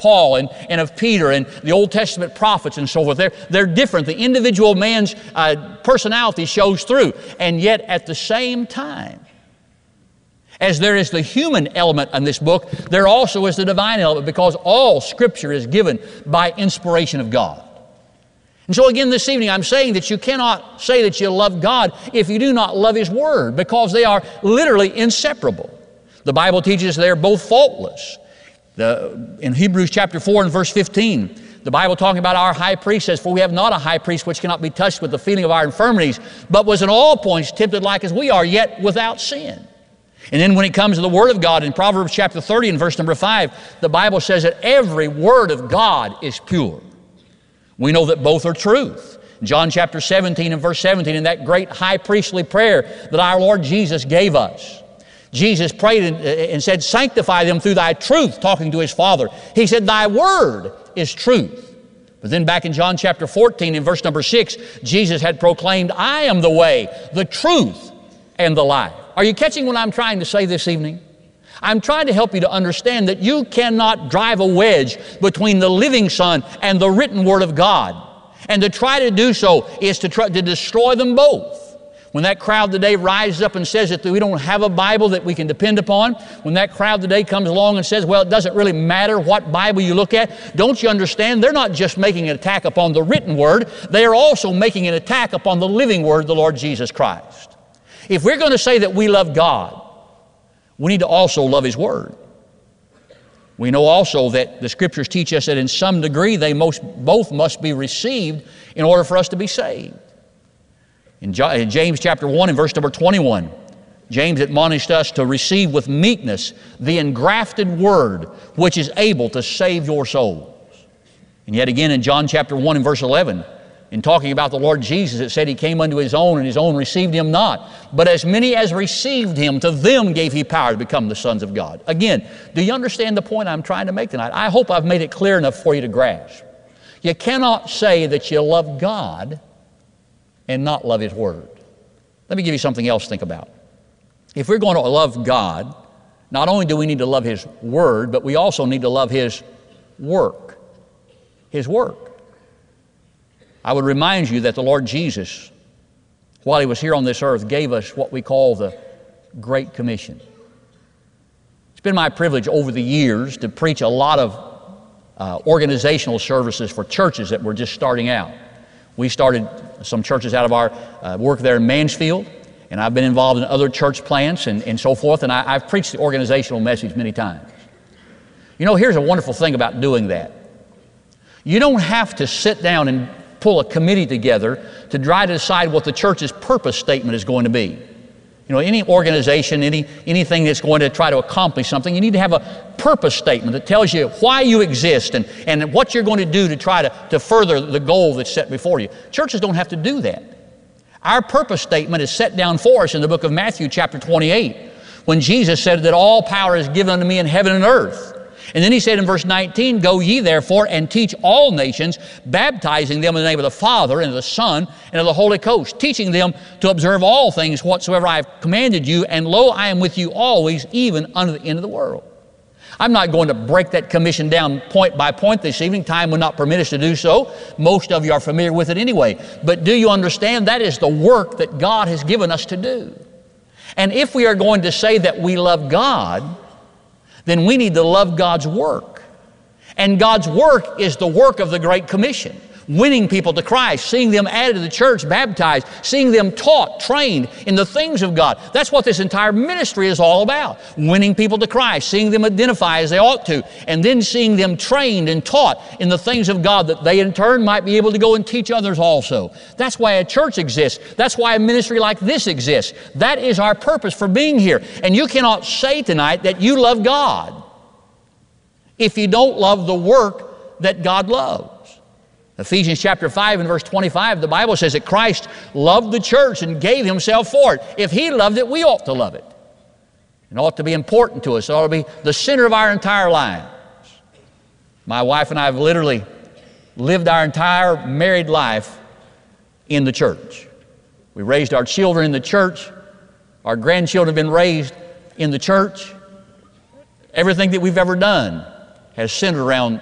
Paul and of Peter and the Old Testament prophets and so forth. They're different. The individual man's personality shows through. And yet at the same time, as there is the human element in this book, there also is the divine element, because all Scripture is given by inspiration of God. And so again this evening I'm saying that you cannot say that you love God if you do not love His Word, because they are literally inseparable. The Bible teaches they're both faultless. In Hebrews chapter 4 and verse 15, the Bible talking about our high priest says, "For we have not a high priest which cannot be touched with the feeling of our infirmities, but was in all points tempted like as we are, yet without sin." And then when it comes to the Word of God, in Proverbs chapter 30 and verse number 5, the Bible says that every word of God is pure. We know that both are truth. John chapter 17 and verse 17, in that great high priestly prayer that our Lord Jesus gave us, Jesus prayed and said, "Sanctify them through Thy truth," talking to His Father. He said, "Thy Word is truth." But then back in John chapter 14 in verse number 6, Jesus had proclaimed, "I am the way, the truth, and the life." Are you catching what I'm trying to say this evening? I'm trying to help you to understand that you cannot drive a wedge between the living Son and the written Word of God. And to try to do so is to try to destroy them both. When that crowd today rises up and says that we don't have a Bible that we can depend upon, when that crowd today comes along and says, well, it doesn't really matter what Bible you look at, don't you understand? They're not just making an attack upon the written Word, they are also making an attack upon the living Word, the Lord Jesus Christ. If we're going to say that we love God, we need to also love His Word. We know also that the Scriptures teach us that in some degree they both must be received in order for us to be saved. In James chapter 1 and verse number 21, James admonished us to receive with meekness the engrafted Word which is able to save your souls. And yet again in John chapter 1 and verse 11, in talking about the Lord Jesus, it said He came unto His own, and His own received Him not. But as many as received Him, to them gave He power to become the sons of God. Again, do you understand the point I'm trying to make tonight? I hope I've made it clear enough for you to grasp. You cannot say that you love God and not love His Word. Let me give you something else to think about. If we're going to love God, not only do we need to love His Word, but we also need to love His work. His work. I would remind you that the Lord Jesus, while He was here on this earth, gave us what we call the Great Commission. It's been my privilege over the years to preach a lot of organizational services for churches that were just starting out. We started some churches out of our work there in Mansfield, and I've been involved in other church plants and so forth, and I've preached the organizational message many times. You know, here's a wonderful thing about doing that. You don't have to sit down and pull a committee together to try to decide what the church's purpose statement is going to be. You know, any organization, anything that's going to try to accomplish something, you need to have a purpose statement that tells you why you exist and what you're going to do to try to further the goal that's set before you. Churches don't have to do that. Our purpose statement is set down for us in the book of Matthew chapter 28, when Jesus said that all power is given unto me in heaven and earth. And then He said in verse 19, "Go ye therefore and teach all nations, baptizing them in the name of the Father and of the Son and of the Holy Ghost, teaching them to observe all things whatsoever I have commanded you, and lo, I am with you always, even unto the end of the world." I'm not going to break that commission down point by point this evening. Time would not permit us to do so. Most of you are familiar with it anyway. But do you understand that is the work that God has given us to do? And if we are going to say that we love God, then we need to love God's work. And God's work is the work of the Great Commission. Winning people to Christ, seeing them added to the church, baptized, seeing them taught, trained in the things of God. That's what this entire ministry is all about. Winning people to Christ, seeing them identify as they ought to, and then seeing them trained and taught in the things of God that they in turn might be able to go and teach others also. That's why a church exists. That's why a ministry like this exists. That is our purpose for being here. And you cannot say tonight that you love God if you don't love the work that God loves. Ephesians chapter 5 and verse 25, the Bible says that Christ loved the church and gave Himself for it. If He loved it, we ought to love it. It ought to be important to us. It ought to be the center of our entire lives. My wife and I have literally lived our entire married life in the church. We raised our children in the church. Our grandchildren have been raised in the church. Everything that we've ever done has centered around